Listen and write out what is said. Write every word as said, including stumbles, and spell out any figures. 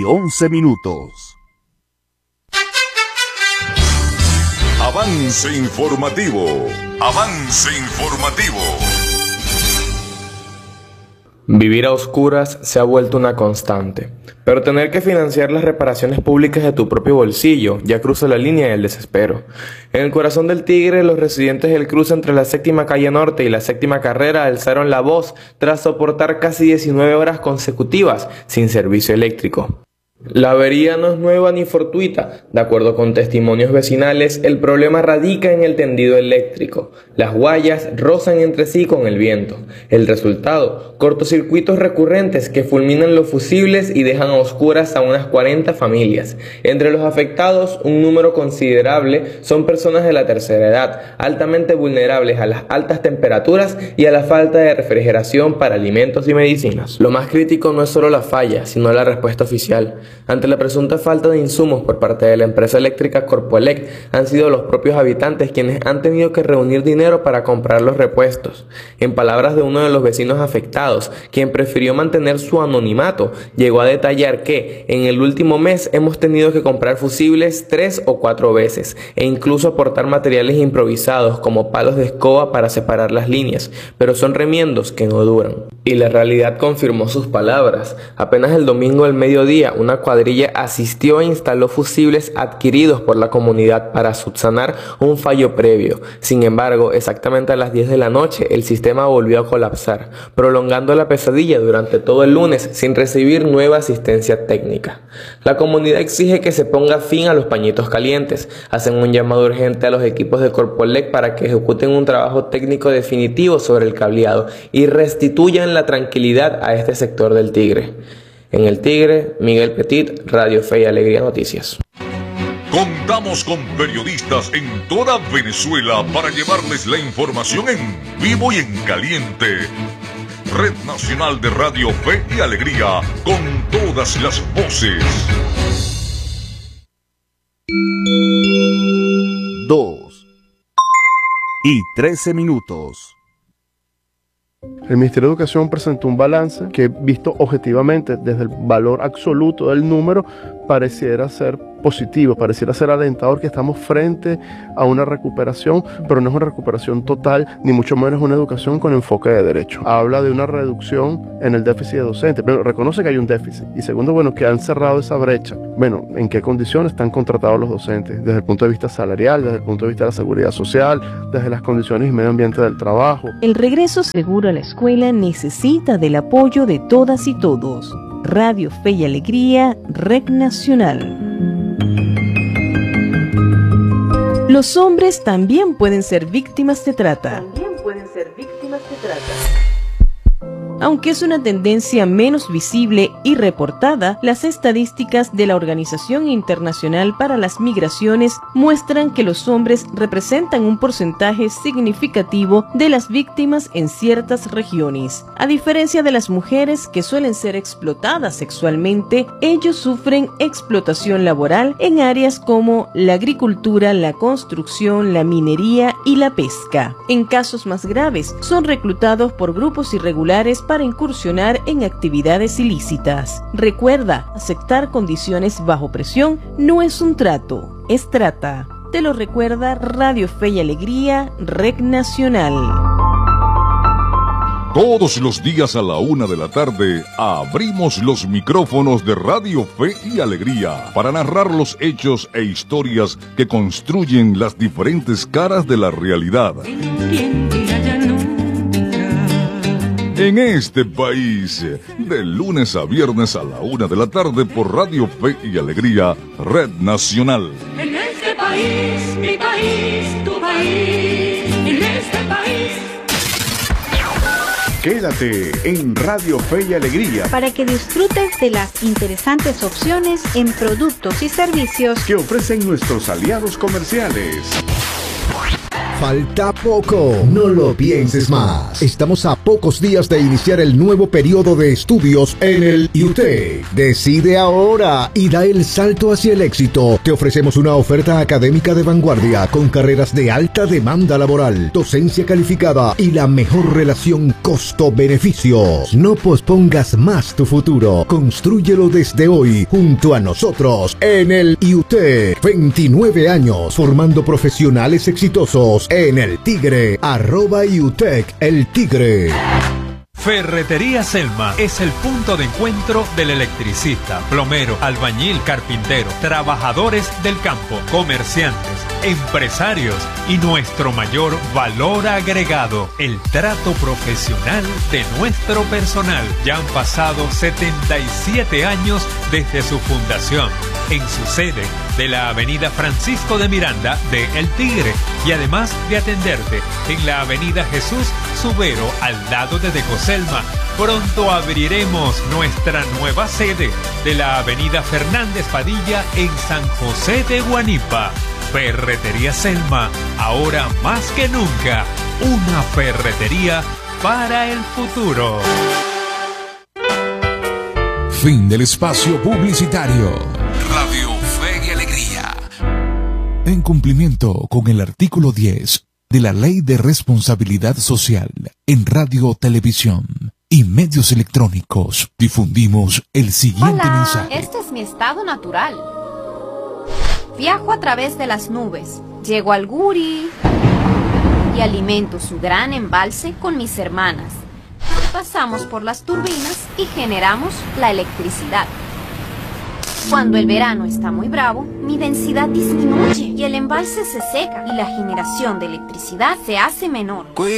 once minutos. Avance informativo. Avance informativo. Vivir a oscuras se ha vuelto una constante, pero tener que financiar las reparaciones públicas de tu propio bolsillo ya cruza la línea del desespero. En el corazón del Tigre, los residentes del cruce entre la séptima calle norte y la séptima carrera alzaron la voz tras soportar casi diecinueve horas consecutivas sin servicio eléctrico. La avería no es nueva ni fortuita. De acuerdo con testimonios vecinales, el problema radica en el tendido eléctrico. Las guayas rozan entre sí con el viento. El resultado, cortocircuitos recurrentes que fulminan los fusibles y dejan a oscuras a unas cuarenta familias. Entre los afectados, un número considerable son personas de la tercera edad, altamente vulnerables a las altas temperaturas y a la falta de refrigeración para alimentos y medicinas. Lo más crítico no es solo la falla, sino la respuesta oficial. Ante la presunta falta de insumos por parte de la empresa eléctrica Corpoelec, han sido los propios habitantes quienes han tenido que reunir dinero para comprar los repuestos. En palabras de uno de los vecinos afectados, quien prefirió mantener su anonimato, llegó a detallar que en el último mes hemos tenido que comprar fusibles tres o cuatro veces e incluso aportar materiales improvisados como palos de escoba para separar las líneas, pero son remiendos que no duran. Y la realidad confirmó sus palabras. Apenas el domingo al mediodía, una cuadrilla asistió e instaló fusibles adquiridos por la comunidad para subsanar un fallo previo. Sin embargo, exactamente a las diez de la noche, el sistema volvió a colapsar, prolongando la pesadilla durante todo el lunes sin recibir nueva asistencia técnica. La comunidad exige que se ponga fin a los pañitos calientes. Hacen un llamado urgente a los equipos de Corpoelec para que ejecuten un trabajo técnico definitivo sobre el cableado y restituyan la tranquilidad a este sector del Tigre. En el Tigre, Miguel Petit, Radio Fe y Alegría Noticias. Contamos con periodistas en toda Venezuela para llevarles la información en vivo y en caliente. Red Nacional de Radio Fe y Alegría, con todas las voces. Dos y trece minutos. El Ministerio de Educación presentó un balance que, visto objetivamente desde el valor absoluto del número, pareciera ser positivo, pareciera ser alentador, que estamos frente a una recuperación, pero no es una recuperación total, ni mucho menos una educación con enfoque de derecho. Habla de una reducción en el déficit de docentes, pero reconoce que hay un déficit. Y segundo, bueno, que han cerrado esa brecha. Bueno, ¿en qué condiciones están contratados los docentes? Desde el punto de vista salarial, desde el punto de vista de la seguridad social, desde las condiciones y medio ambiente del trabajo. El regreso seguro a la escuela necesita del apoyo de todas y todos. Radio Fe y Alegría, Red Nacional. Los hombres también pueden ser víctimas de trata. También pueden ser víctimas de trata. Aunque es una tendencia menos visible y reportada, las estadísticas de la Organización Internacional para las Migraciones muestran que los hombres representan un porcentaje significativo de las víctimas en ciertas regiones. A diferencia de las mujeres, que suelen ser explotadas sexualmente, ellos sufren explotación laboral en áreas como la agricultura, la construcción, la minería y la pesca. En casos más graves, son reclutados por grupos irregulares para incursionar en actividades ilícitas. Recuerda, aceptar condiciones bajo presión no es un trato, es trata. Te lo recuerda Radio Fe y Alegría, Red Nacional. Todos los días a la una de la tarde abrimos los micrófonos de Radio Fe y Alegría para narrar los hechos e historias que construyen las diferentes caras de la realidad. En este país, de lunes a viernes a la una de la tarde por Radio Fe y Alegría, Red Nacional. En este país, mi país, tu país, en este país. Quédate en Radio Fe y Alegría para que disfrutes de las interesantes opciones en productos y servicios que ofrecen nuestros aliados comerciales. Falta poco, no lo pienses más. Estamos a pocos días de iniciar el nuevo periodo de estudios en el I U T E C. Decide ahora y da el salto hacia el éxito. Te ofrecemos una oferta académica de vanguardia con carreras de alta demanda laboral, docencia calificada y la mejor relación costo-beneficio. No pospongas más tu futuro. Constrúyelo desde hoy junto a nosotros en el I U T E C. veintinueve años formando profesionales exitosos en El Tigre, arroba I U T E C El Tigre. Ferretería Selma es el punto de encuentro del electricista, plomero, albañil, carpintero, trabajadores del campo, comerciantes, empresarios y nuestro mayor valor agregado, el trato profesional de nuestro personal. Ya han pasado setenta y siete años desde su fundación, en su sede de la avenida Francisco de Miranda de El Tigre, y además de atenderte en la avenida Jesús Subero al lado de Decoselma. Pronto abriremos nuestra nueva sede de la avenida Fernández Padilla en San José de Guanipa. Ferretería Selma, ahora más que nunca, una ferretería para el futuro. Fin del espacio publicitario. Radio Fe y Alegría. En cumplimiento con el artículo diez de la Ley de Responsabilidad Social en Radio, Televisión y Medios Electrónicos, difundimos el siguiente Hola, mensaje. este es mi estado natural. Viajo a través de las nubes, llego al Guri y alimento su gran embalse con mis hermanas. Pasamos por las turbinas y generamos la electricidad. Cuando el verano está muy bravo, mi densidad disminuye y el embalse se seca y la generación de electricidad se hace menor.